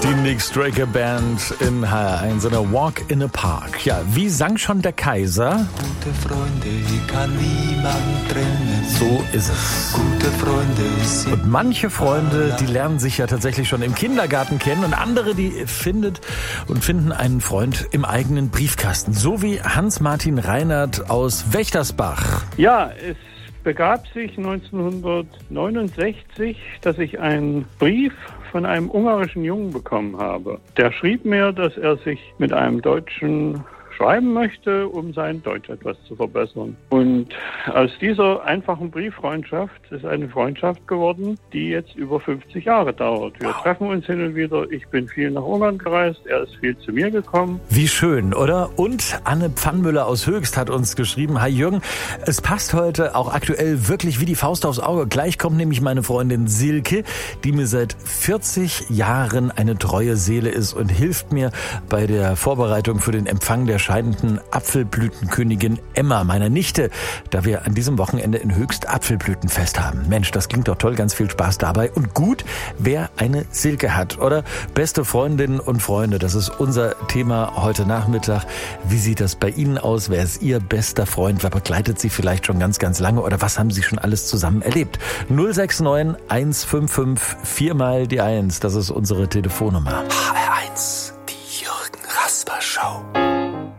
Die Nick Straker Band in HR1 in a Walk in a Park. Ja, wie sang schon der Kaiser? Gute Freunde kann niemand trennen. So ist es. Gute Freunde sind. Und manche Freunde, die lernen sich ja tatsächlich schon im Kindergarten kennen und andere, die finden einen Freund im eigenen Briefkasten. So wie Hans-Martin Reinert aus Wächtersbach. Ja, es begab sich 1969, dass ich einen Brief von einem ungarischen Jungen bekommen habe. Der schrieb mir, dass er sich mit einem Deutschen schreiben möchte, um sein Deutsch etwas zu verbessern. Und aus dieser einfachen Brieffreundschaft ist eine Freundschaft geworden, die jetzt über 50 Jahre dauert. Wir treffen uns hin und wieder. Ich bin viel nach Ungarn gereist. Er ist viel zu mir gekommen. Wie schön, oder? Und Anne Pfannmüller aus Höchst hat uns geschrieben: Hi Jürgen, es passt heute auch aktuell wirklich wie die Faust aufs Auge. Gleich kommt nämlich meine Freundin Silke, die mir seit 40 Jahren eine treue Seele ist und hilft mir bei der Vorbereitung für den Empfang der scheidenden Apfelblütenkönigin Emma, meiner Nichte, da wir an diesem Wochenende in Höchst Apfelblütenfest haben. Mensch, das klingt doch toll, ganz viel Spaß dabei. Und gut, wer eine Silke hat, oder? Beste Freundinnen und Freunde, das ist unser Thema heute Nachmittag. Wie sieht das bei Ihnen aus? Wer ist Ihr bester Freund? Wer begleitet Sie vielleicht schon ganz, ganz lange? Oder was haben Sie schon alles zusammen erlebt? 069 155 4 mal die 1, das ist unsere Telefonnummer. HR1.